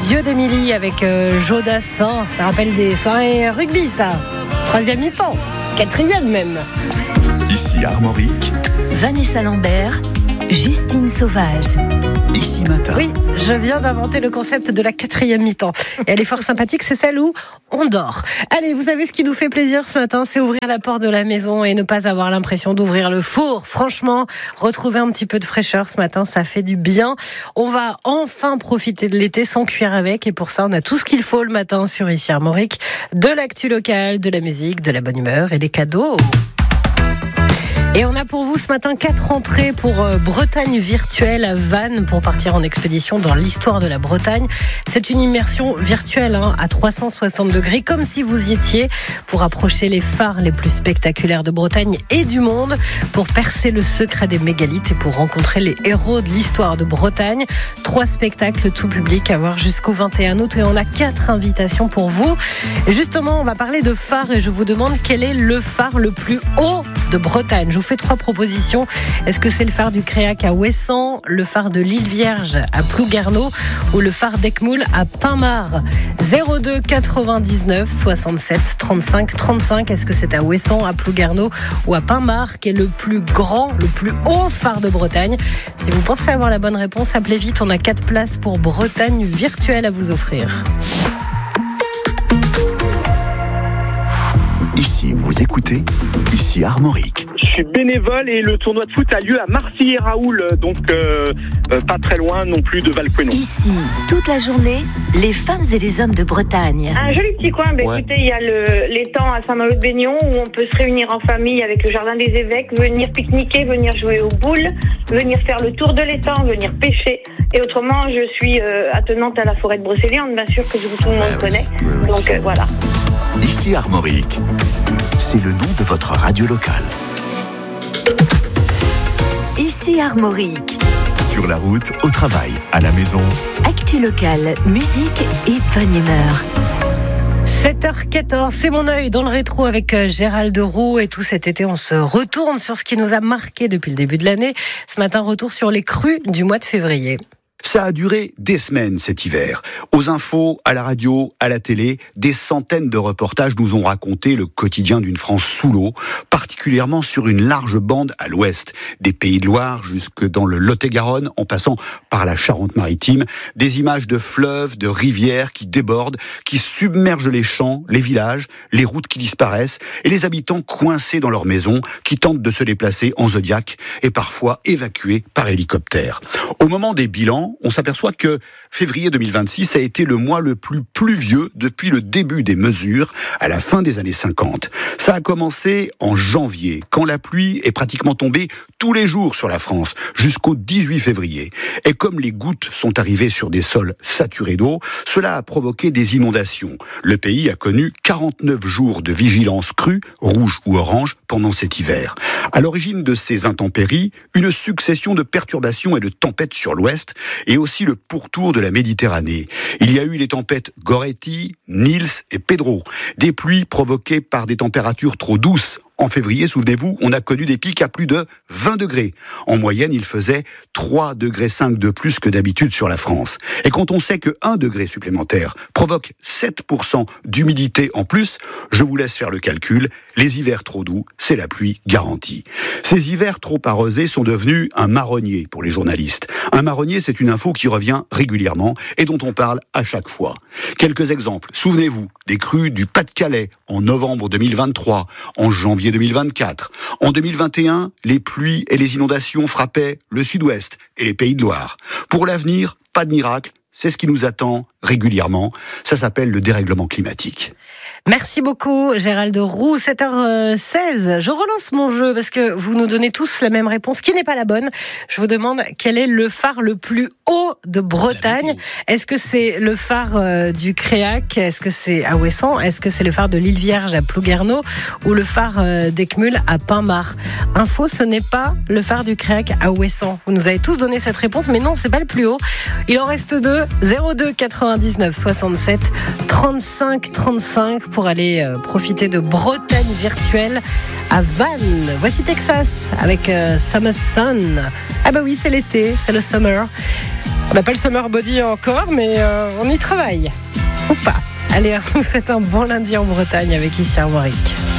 Yeux d'Émilie avec Jodassin. Ça rappelle des soirées rugby, ça. 3e mi-temps, 4e même. Ici Armorique, Vanessa Lambert, Justine Sauvage. Ici Matin. Oui, je viens d'inventer le concept de la 4e mi-temps. Et elle est fort sympathique, c'est celle où on dort. Allez, vous savez ce qui nous fait plaisir ce matin, c'est ouvrir la porte de la maison et ne pas avoir l'impression d'ouvrir le four. Franchement, retrouver un petit peu de fraîcheur ce matin, ça fait du bien. On va enfin profiter de l'été sans cuire avec. Et pour ça, on a tout ce qu'il faut le matin sur Ici Armorique. De l'actu locale, de la musique, de la bonne humeur et des cadeaux. Et on a pour vous ce matin 4 entrées pour Bretagne virtuelle à Vannes pour partir en expédition dans l'histoire de la Bretagne. C'est une immersion virtuelle à 360 degrés, comme si vous y étiez, pour approcher les phares les plus spectaculaires de Bretagne et du monde, pour percer le secret des mégalithes et pour rencontrer les héros de l'histoire de Bretagne. 3 spectacles tout public à voir jusqu'au 21 août et on a 4 invitations pour vous. Et justement, on va parler de phare et je vous demande quel est le phare le plus haut de Bretagne. Je vous fais 3 propositions. Est-ce que c'est le phare du Créac à Ouessant, le phare de l'Île Vierge à Plouguerneau ou le phare d'Eckmühl à Pin-Marre? 02 99 67 35 35. Est-ce que c'est à Ouessant, à Plouguerneau ou à Pin-Marre qui est le plus grand, le plus haut phare de Bretagne? Si vous pensez avoir la bonne réponse, appelez vite. On a 4 places pour Bretagne virtuelle à vous offrir. Ici, vous écoutez, ici Armorique. Je suis bénévole et le tournoi de foot a lieu à Marcilly-et-Raoul, donc pas très loin non plus de Valquénon. Ici, toute la journée, les femmes et les hommes de Bretagne. Un joli petit coin, écoutez, il y a l'étang à Saint-Malo-de-Baignon où on peut se réunir en famille avec le jardin des évêques, venir pique-niquer, venir jouer aux boules, venir faire le tour de l'étang, venir pêcher. Et autrement, je suis attenante à la forêt de Brocéliande, bien sûr que tout le monde connaît. Oui. Donc voilà. Ici Armorique, c'est le nom de votre radio locale. Ici Armorique. Sur la route, au travail, à la maison. Actu locale, musique et bonne humeur. 7h14, c'est mon œil dans le rétro avec Gérald Roux et tout cet été on se retourne sur ce qui nous a marqué depuis le début de l'année. Ce matin, retour sur les crues du mois de février. Ça a duré des semaines cet hiver. Aux infos, à la radio, à la télé, des centaines de reportages nous ont raconté le quotidien d'une France sous l'eau, particulièrement sur une large bande à l'ouest, des Pays de Loire jusque dans le Lot-et-Garonne, en passant par la Charente-Maritime, des images de fleuves, de rivières qui débordent, qui submergent les champs, les villages, les routes qui disparaissent, et les habitants coincés dans leurs maisons, qui tentent de se déplacer en Zodiac, et parfois évacués par hélicoptère. Au moment des bilans, on s'aperçoit que février 2026 a été le mois le plus pluvieux depuis le début des mesures à la fin des années 50. Ça a commencé en janvier, quand la pluie est pratiquement tombée tous les jours sur la France, jusqu'au 18 février. Et comme les gouttes sont arrivées sur des sols saturés d'eau, cela a provoqué des inondations. Le pays a connu 49 jours de vigilance crue, rouge ou orange, pendant cet hiver. À l'origine de ces intempéries, une succession de perturbations et de tempêtes sur l'ouest, et aussi le pourtour de la Méditerranée. Il y a eu les tempêtes Goretti, Nils et Pedro, des pluies provoquées par des températures trop douces. En février, souvenez-vous, on a connu des pics à plus de 20 degrés. En moyenne, il faisait 3,5 degrés de plus que d'habitude sur la France. Et quand on sait que 1 degré supplémentaire provoque 7% d'humidité en plus, je vous laisse faire le calcul. Les hivers trop doux, c'est la pluie garantie. Ces hivers trop arrosés sont devenus un marronnier pour les journalistes. Un marronnier, c'est une info qui revient régulièrement et dont on parle à chaque fois. Quelques exemples. Souvenez-vous des crues du Pas-de-Calais en novembre 2023, en janvier 2024. En 2021, les pluies et les inondations frappaient le sud-ouest et les Pays de Loire. Pour l'avenir, pas de miracle, c'est ce qui nous attend régulièrement. Ça s'appelle le dérèglement climatique. Merci beaucoup Gérald Roux, 7h16. Je relance mon jeu parce que vous nous donnez tous la même réponse qui n'est pas la bonne. Je vous demande quel est le phare le plus haut de Bretagne. Est-ce que c'est le phare du Créac? Est-ce que c'est à Ouessant? Est-ce que c'est le phare de l'Île Vierge à Plouguerneau? Ou le phare d'Eckmühl à Pin-Marre? Info, ce n'est pas le phare du Créac à Ouessant. Vous nous avez tous donné cette réponse, mais non, c'est pas le plus haut. Il en reste 2. 02 99 67 35 35 pour aller profiter de Bretagne virtuelle à Vannes. Voici Texas avec Summer Sun. Ah bah oui, c'est l'été, c'est le summer. On n'a pas le summer body encore, mais on y travaille. Ou pas. Allez, on vous souhaite un bon lundi en Bretagne avec Ici Armorique.